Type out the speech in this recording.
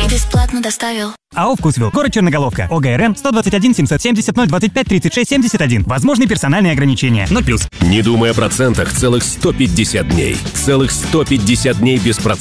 бесплатно доставил. АО «Вкусвилл». Город Черноголовка. ОГРН 121 770 025 36 71. Возможны персональные ограничения. 0+. Не думай о процентах целых 150 дней. Целых 150 дней без процентов.